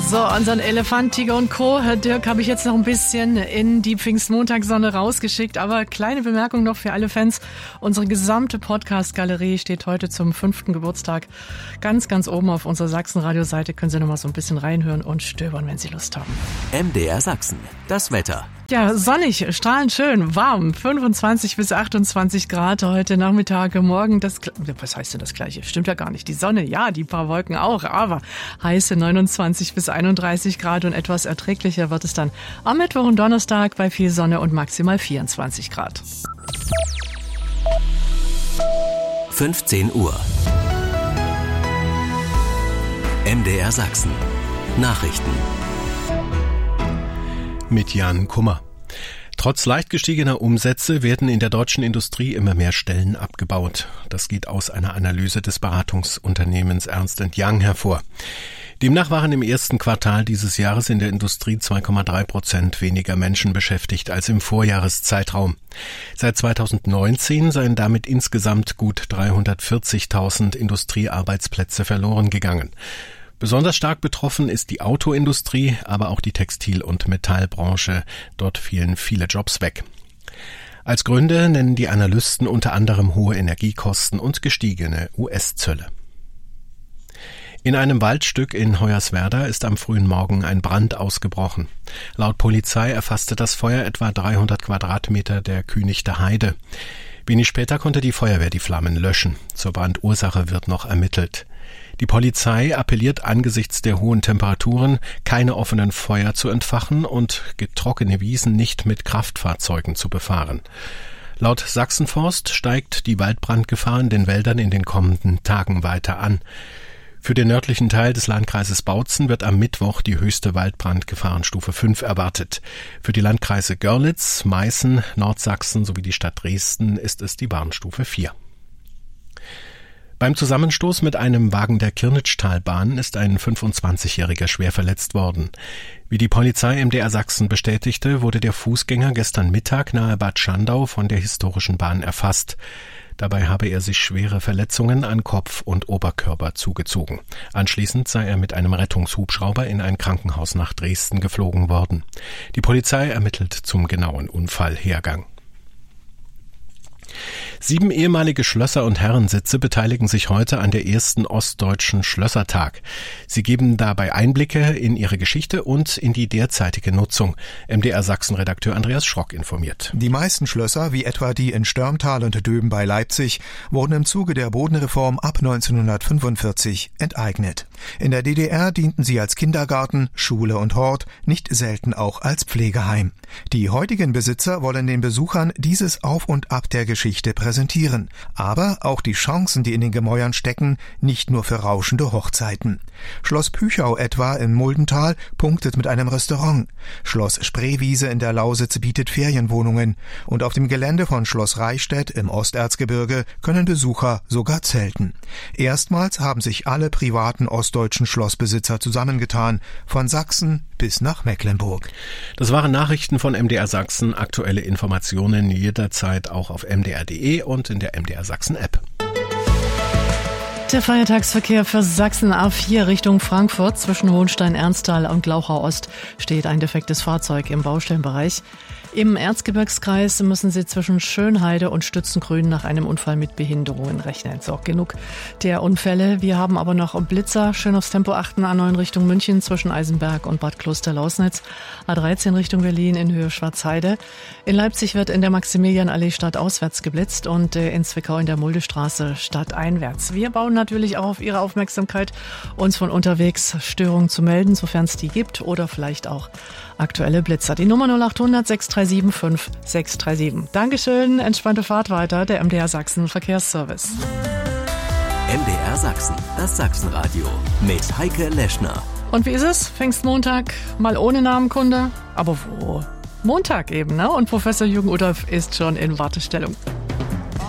So, unseren Elefant, Tiger und Co. Herr Dirk, habe ich jetzt noch ein bisschen in die Pfingstmontagssonne rausgeschickt. Aber kleine Bemerkung noch für alle Fans. Unsere gesamte Podcast-Galerie steht heute zum 5. Geburtstag ganz, ganz oben auf unserer Sachsen-Radio-Seite. Können Sie noch mal so ein bisschen reinhören und stöbern, wenn Sie Lust haben. MDR Sachsen, das Wetter. Ja, sonnig, strahlend schön, warm, 25 bis 28 Grad heute Nachmittag, morgen was heißt denn das Gleiche? Stimmt ja gar nicht. Die Sonne, ja, die paar Wolken auch, aber heiße 29 bis 31 Grad und etwas erträglicher wird es dann am Mittwoch und Donnerstag bei viel Sonne und maximal 24 Grad. 15 Uhr. MDR Sachsen. Nachrichten. Mit Jan Kummer. Trotz leicht gestiegener Umsätze werden in der deutschen Industrie immer mehr Stellen abgebaut. Das geht aus einer Analyse des Beratungsunternehmens Ernst & Young hervor. Demnach waren im ersten Quartal dieses Jahres in der Industrie 2,3% weniger Menschen beschäftigt als im Vorjahreszeitraum. Seit 2019 seien damit insgesamt gut 340.000 Industriearbeitsplätze verloren gegangen. Besonders stark betroffen ist die Autoindustrie, aber auch die Textil- und Metallbranche. Dort fielen viele Jobs weg. Als Gründe nennen die Analysten unter anderem hohe Energiekosten und gestiegene US-Zölle. In einem Waldstück in Hoyerswerda ist am frühen Morgen ein Brand ausgebrochen. Laut Polizei erfasste das Feuer etwa 300 Quadratmeter der Kühnichter Heide. Wenig später konnte die Feuerwehr die Flammen löschen. Zur Brandursache wird noch ermittelt. Die Polizei appelliert angesichts der hohen Temperaturen, keine offenen Feuer zu entfachen und trockene Wiesen nicht mit Kraftfahrzeugen zu befahren. Laut Sachsenforst steigt die Waldbrandgefahr in den Wäldern in den kommenden Tagen weiter an. Für den nördlichen Teil des Landkreises Bautzen wird am Mittwoch die höchste Waldbrandgefahrenstufe 5 erwartet. Für die Landkreise Görlitz, Meißen, Nordsachsen sowie die Stadt Dresden ist es die Warnstufe 4. Beim Zusammenstoß mit einem Wagen der Kirnitschtalbahn ist ein 25-Jähriger schwer verletzt worden. Wie die Polizei MDR Sachsen bestätigte, wurde der Fußgänger gestern Mittag nahe Bad Schandau von der historischen Bahn erfasst. Dabei habe er sich schwere Verletzungen an Kopf und Oberkörper zugezogen. Anschließend sei er mit einem Rettungshubschrauber in ein Krankenhaus nach Dresden geflogen worden. Die Polizei ermittelt zum genauen Unfallhergang. 7 ehemalige Schlösser und Herrensitze beteiligen sich heute an der ersten Ostdeutschen Schlössertag. Sie geben dabei Einblicke in ihre Geschichte und in die derzeitige Nutzung. MDR Sachsen-Redakteur Andreas Schrock informiert. Die meisten Schlösser, wie etwa die in Störmtal und Döben bei Leipzig, wurden im Zuge der Bodenreform ab 1945 enteignet. In der DDR dienten sie als Kindergarten, Schule und Hort, nicht selten auch als Pflegeheim. Die heutigen Besitzer wollen den Besuchern dieses Auf und Ab der Geschichte präsentieren, aber auch die Chancen, die in den Gemäuern stecken, nicht nur für rauschende Hochzeiten. Schloss Püchau etwa im Muldental punktet mit einem Restaurant. Schloss Spreewiese in der Lausitz bietet Ferienwohnungen und auf dem Gelände von Schloss Reichstätt im Osterzgebirge können Besucher sogar zelten. Erstmals haben sich alle privaten ostdeutschen Schlossbesitzer zusammengetan, von Sachsen bis nach Mecklenburg. Das waren Nachrichten von MDR Sachsen. Aktuelle Informationen jederzeit auch auf mdr.de und in der MDR Sachsen App. Der Feiertagsverkehr für Sachsen A4 Richtung Frankfurt zwischen Hohenstein-Ernsthal und Glauchau-Ost steht ein defektes Fahrzeug im Baustellenbereich. Im Erzgebirgskreis müssen Sie zwischen Schönheide und Stützengrün nach einem Unfall mit Behinderungen rechnen. So, genug der Unfälle. Wir haben aber noch Blitzer. Schön aufs Tempo achten. A9 Richtung München zwischen Eisenberg und Bad Kloster-Lausnitz. A13 Richtung Berlin in Höhe Schwarzheide. In Leipzig wird in der Maximilianallee stadtauswärts geblitzt und in Zwickau in der Muldestraße stadteinwärts. Wir bauen natürlich auch auf Ihre Aufmerksamkeit, uns von unterwegs Störungen zu melden, sofern es die gibt oder vielleicht auch aktuelle Blitzer. Die Nummer 0800 637 5637. Dankeschön, entspannte Fahrt weiter, der MDR Sachsen Verkehrsservice. MDR Sachsen, das Sachsenradio mit Heike Leschner. Und wie ist es? Pfingstmontag, mal ohne Namenkunde? Aber wo? Montag eben, ne? Und Professor Jürgen Udolph ist schon in Wartestellung.